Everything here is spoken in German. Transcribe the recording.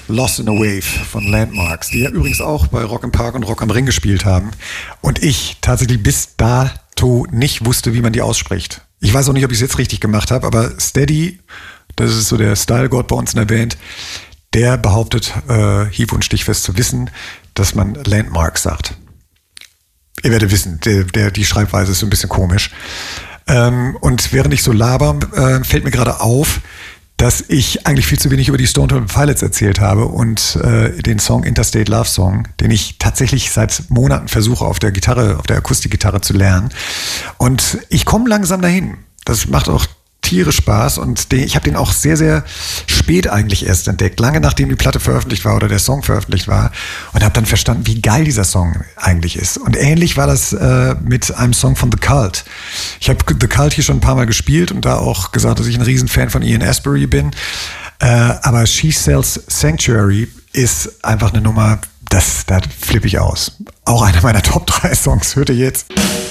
Lost in a Wave von Landmarks, die ja übrigens auch bei Rock im Park und Rock am Ring gespielt haben. Und ich tatsächlich bis dato nicht wusste, wie man die ausspricht. Ich weiß auch nicht, ob ich es jetzt richtig gemacht habe, aber Steady, das ist so der Style-Gott bei uns in der Band, der behauptet, hieb- und stichfest zu wissen, dass man Landmarks sagt. Ihr werdet wissen, die Schreibweise ist so ein bisschen komisch. Und während ich so laber, fällt mir gerade auf, dass ich eigentlich viel zu wenig über die Stone Temple Pilots erzählt habe und den Song Interstate Love Song, den ich tatsächlich seit Monaten versuche auf der Gitarre, auf der Akustikgitarre zu lernen. Und ich komme langsam dahin. Das macht auch tierisch Spaß und ich habe den auch sehr, sehr spät eigentlich erst entdeckt, lange nachdem die Platte veröffentlicht war oder der Song veröffentlicht war und habe dann verstanden, wie geil dieser Song eigentlich ist. Und ähnlich war das mit einem Song von The Cult. Ich habe The Cult hier schon ein paar Mal gespielt und da auch gesagt, dass ich ein Riesenfan von Ian Astbury bin. Aber She Sells Sanctuary ist einfach eine Nummer, da flippe ich aus. Auch einer meiner Top 3 Songs, hört ihr jetzt.